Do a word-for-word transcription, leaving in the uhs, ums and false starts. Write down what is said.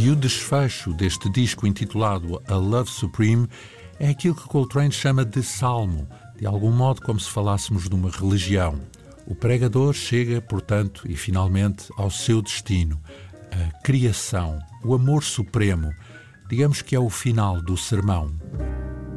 E o desfecho deste disco intitulado A Love Supreme é aquilo que Coltrane chama de salmo, de algum modo como se falássemos de uma religião. O pregador chega, portanto, e finalmente ao seu destino, a criação, o amor supremo, digamos que é o final do sermão.